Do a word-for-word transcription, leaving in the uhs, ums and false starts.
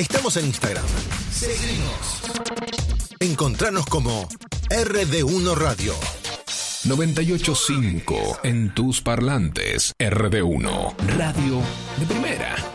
Estamos en Instagram. Seguinos. Encontranos como R D uno Radio. noventa y ocho punto cinco en tus parlantes. R D uno, radio de primera.